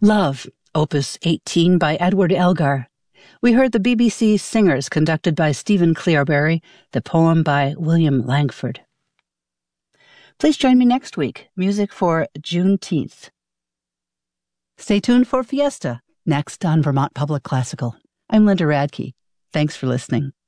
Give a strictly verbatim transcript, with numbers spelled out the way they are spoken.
Love, Opus eighteen by Edward Elgar. We heard the B B C Singers conducted by Stephen Clearberry, the poem by William Langford. Please join me next week, music for Juneteenth. Stay tuned for Fiesta, next on Vermont Public Classical. I'm Linda Radke. Thanks for listening.